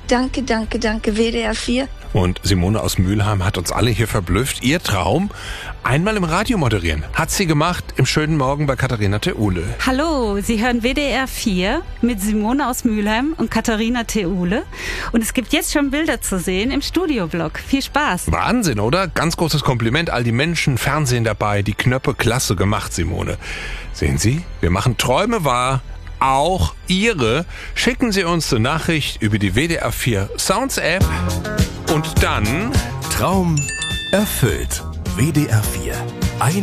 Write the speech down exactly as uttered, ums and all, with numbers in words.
Danke, danke, danke, W D R vier. Und Simone aus Mülheim hat uns alle hier verblüfft. Ihr Traum? Einmal im Radio moderieren. Hat sie gemacht im schönen Morgen bei Katharina Theule. Hallo, Sie hören W D R vier mit Simone aus Mülheim und Katharina Theule. Und es gibt jetzt schon Bilder zu sehen im Studioblog. Viel Spaß. Wahnsinn, oder? Ganz großes Kompliment. All die Menschen, Fernsehen dabei, die Knöpfe klasse gemacht, Simone. Sehen Sie, wir machen Träume wahr. Auch Ihre. Schicken Sie uns eine Nachricht über die W D R vier Sounds App und dann Traum erfüllt. W D R vier.